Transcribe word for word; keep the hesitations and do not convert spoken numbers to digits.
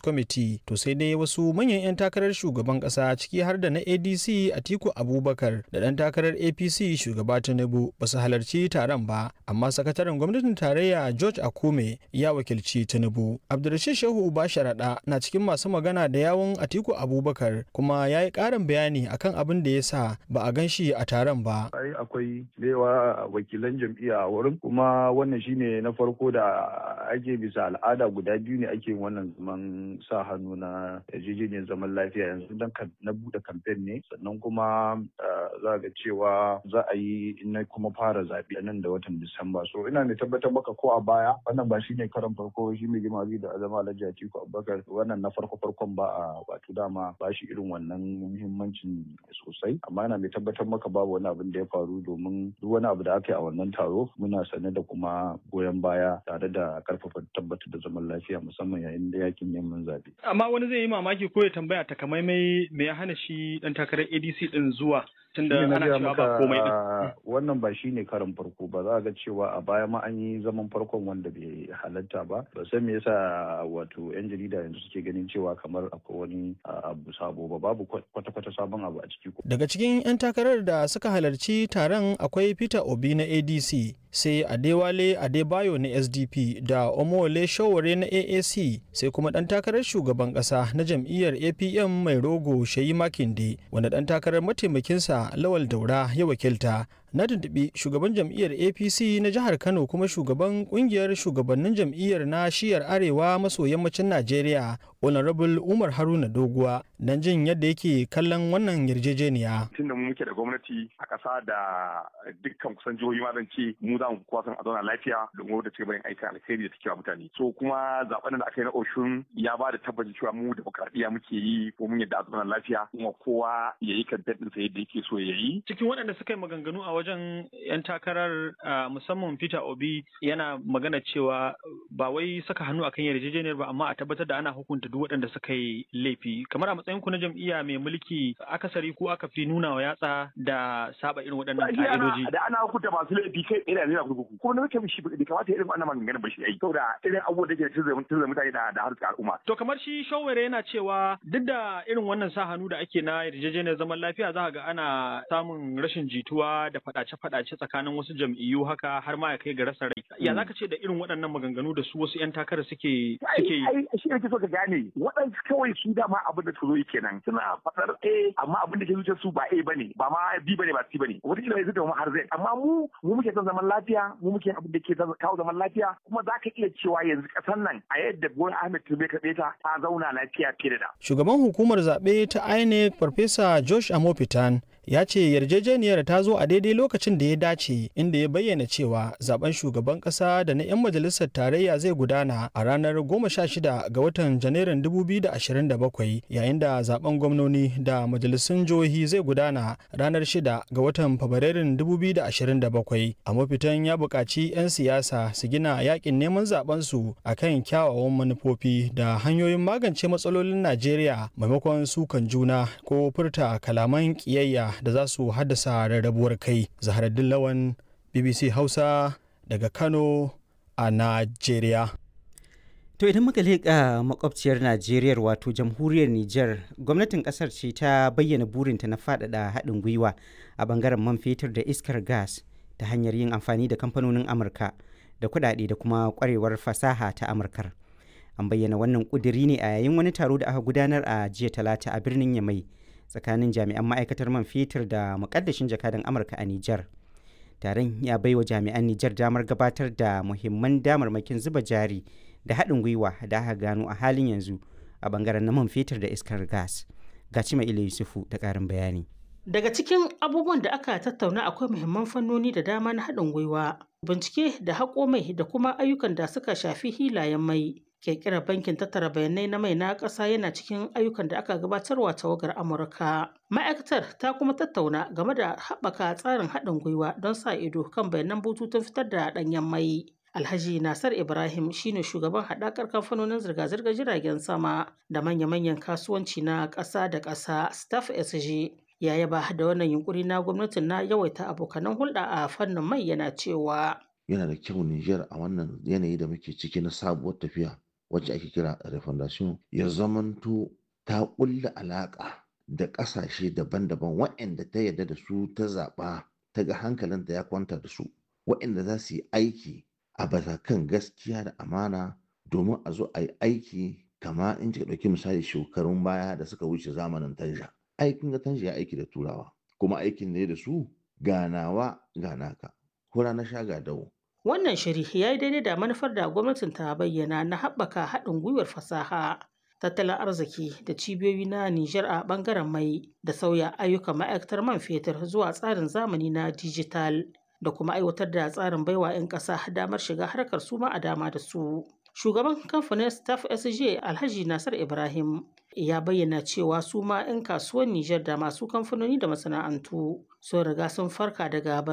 Committee. To sai dai wasu manyan 'yan takarar shugaban ƙasa ciki har da na A D C Atiku Abubakar da ɗan takarar A P C shugaba Tinubu ba su halarci taron ba, amma sakataren gwamnatin tarayya George Akume ya wakilci Tinubu. Abdulrashid Shehu Uba Sharaɗa na cikin masu magana da yawun Atiku Abubakar kuma ya yi ƙarin bayani akan abin da ya sa ba a gan shi a taron ba. Akwai lewa wakilan jam'iyya a wurin, kuma wannan shine na farko da ake bisa al'ada guda biyu ne ake wannan zaman sa hannu na yarjejeniyar zaman lafiya yanzu dan na bude kamfen ne, sannan kuma za ga cewa za a yi na kuma fara zaɓe nan da watan Disamba. So ina mai tabbatar maka ko a baya wannan ba shine karan farko shi mai jima'i da azama Alhaji Atiku Abubakar wannan na farko farkon ba a wato dama ba shi irin wannan muhimmancin sosai, amma ina mai tabbatar maka babu wani abin da ya faru domin duk wani abu da aka yi a wannan taro muna sane da kuma goyon baya tare da karfafa tabbatar da zaman lafiya musamman yayin da yakin neman zaɓe. Amma wani zai yi mamaki ko ya tambaya takamaimai me ya hana shi dan takarar A D C din zuwa tunda ana cewa ba komai din. Wannan ba shine karin farko ba, za ga cewa a baya ma an yi zaman farkon wanda bai halatta ba. Ba san me yasa wato yan jarida yanzu suke ganin cewa kamar akwai wani abu sabo ba, babu kwata-kwata sabon abu a ciki. Daga cikin 'yan takarar da suka halarci taron akwai Peter Obi na A D C, sai Adewale Adebayo na S D P da Omowole Sowore na A A C, sai kuma ɗan takarar shugaban ƙasa na jam'iyyar A P M mai rogo Sheyi Makinde wanda ɗan takarar mataimakinsa Lawal Daura ya wakilta. Na tuntuɓi shugaban jam'iyyar A P C na jihar Kano kuma shugaban ƙungiyar shugabannin jam'iyyar na shiyar arewa maso yammacin Najeriya, Honorable Umar Haruna Doguwa, don jin yadda yake kallon wannan yarjejeniya. Tun da mu muke da gwamnati a ƙasa da dukkan kusan jihohi ma zan ce mu za mu kuwa san a zauna lafiya domin da ci gaban aikin alheri da take wa mutane. So kuma zaben da aka yi na Oshun ya ba da tabbacin cewa mu demokradiyya muke yi ko mun yadda a zauna lafiya kuma kowa ya yi kantar ɗinsa yadda yake so ya yi. Cikin waɗanda suka yi maganganu a wajen 'yan takarar musamman Peter Obi yana magana cewa ba wai saka hannu akan yarjejeniyar ba, amma a tabbatar da ana hukunta duk waɗanda suka yi laifi. Kamar a matsayin ku na jam'iyya mai mulki akasari ko aka fi nuna wa yatsa da saba irin waɗannan ka'idoji. Da ana hukunta masu laifi kai ina ne na kurkuku. Kuma na mutum shi bai kamata irin wannan maganganun ba shi yayi. Saboda irin abubuwan da ke tunzura mutane da da harkar al'umma. To kamar shi Showere yana cewa duk da irin wannan sa hannu da ake na yarjejeniyar zaman lafiya za ga ana samun rashin jituwa da faɗace-faɗace tsakanin wasu jam'iyyu haka har ma ya kai ga rasa rai. Ya zaka ce da irin waɗannan maganganu da su wasu 'yan takarar suke suke yi? Ai shi ne so ka gane waɗansu kawai su dama abin da su zo kenan suna faɗar A amma abin da ke zuciyar su ba A bane ba ma B bane ba C bane wata kila ya zuta mu har zai amma mu mu muke son zaman lafiya mu muke abin da ke kawo zaman lafiya kuma za ka iya cewa yanzu ƙasar nan a yadda Bola Ahmed Tinubu ka ta ta zauna lafiya fiye da. Shugaban hukumar zaɓe ta I N E C Farfesa Josh Amopitan ya ce yarjejeniyar ta zo a daidai lokacin da ya dace, inda ya bayyana cewa zaben shugaban kasa da na 'yan majalisar tarayya zai gudana a ranar goma sha shida ga watan janairun dubu biyu da ashirin da bakwai, yayin da zaben gwamnoni da majalisun jihohi zai gudana ranar shida ga watan fabrairun dubu biyu da ashirin da bakwai. A mafitan ya buƙaci 'yan siyasa su gina yakin neman zaben su akan kyawawan manufofi da hanyoyin magance matsalolin Najeriya maimakon sukan juna ko furta kalaman ƙiyayya da za su haddasa rarrabuwar kai. Zaharaddin Lawan, B B C Hausa daga Kano a Najeriya. To idan muka leƙa makwabciyar Najeriya wato jamhuriyar Nijar, gwamnatin ƙasar ce ta bayyana burinta na faɗaɗa haɗin gwiwa a ɓangaren man fetur da iskar gas ta hanyar yin amfani da kamfanonin Amurka da kuɗaɗe da kuma ƙwarewar fasaha ta Amurkar. An bayyana wannan ƙudiri ne a yayin wani taro da aka gudanar a jiya Talata a birnin Yamai tsakanin jami'an ma'aikatar man fetur da mukaddashin jakadan Amurka a Nijar. Taron ya baiwa jami'an Nijar damar gabatar da muhimman damarmakin zuba jari da haɗin gwiwa da aka gano a halin yanzu a bangaren na man fetur da iskar gas. Gaci mai Yusufu da ƙarin bayani. Daga cikin abubuwan da aka tattauna akwai muhimman fannoni da dama na haɗin gwiwa, bincike da haƙo mai da kuma ayyukan da suka shafi hilayen mai. Ƙirƙirar bankin tattara bayanai na mai na ƙasa yana cikin ayyukan da aka gabatarwa tawagar Amurka. Ma'aikatar ta kuma tattauna game da haɓaka tsarin haɗin gwiwa don sa ido kan bayanan bututun fitar da ɗanyen mai. Alhaji Nasar Ibrahim shine shugaban haɗakar kamfanonin zirga-zirgar jiragen sama da manya-manyan kasuwanci na ƙasa da ƙasa Staff S G. Ya yaba da wannan yunkuri na gwamnatin na yawaita abokanan hulɗa a fannin mai yana cewa. Yana da kyau Nijar a wannan yanayi da muke ciki na sabuwar tafiya wacce ake kira refondation ya zamanto ta ƙulla alaƙa da ƙasashe daban-daban waɗanda ta yarda da su ta zaɓa ta ga hankalinta ya kwanta da su waɗanda za su yi aiki a bisa kan gaskiya da amana domin a zo a yi aiki kama in kika ɗauki misali shekarun baya da suka wuce zamanin tanja aikin ga tanja ya aiki da turawa kuma aikin ne da su ganawa ganaka hura na sha ga dawo. Wannan shiri ya yi daidai da manufar da gwamnatin ta bayyana na haɓaka haɗin gwiwar fasaha, tattalin arziki da cibiyoyi na Nijar a ɓangaren mai da sauya ayyukan ma'aikatar man fetur zuwa tsarin zamani na dijital da kuma aiwatar da tsarin baiwa 'yan ƙasa damar shiga harkar su ma a dama da su. Shugaban kamfanin Staff S J Alhaji Nasir Ibrahim ya bayyana cewa su ma 'yan kasuwar Nijar da masu kamfanoni da masana'antu sun riga sun farka daga